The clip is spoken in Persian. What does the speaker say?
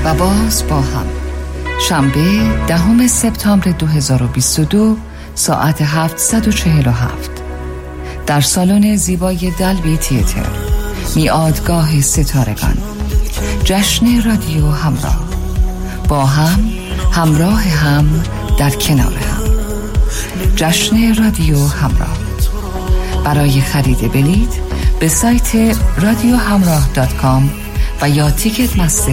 و باز با هم شنبه 10 سپتامبر 2022 ساعت 7:47 در سالن زیبای دلبی تیاتر، میادگاه ستارگان، جشن رادیو همراه، با هم، همراه هم، در کنار هم. جشن رادیو همراه. برای خرید بلیط به سایت radiohamrah.com و یا تیکت مستر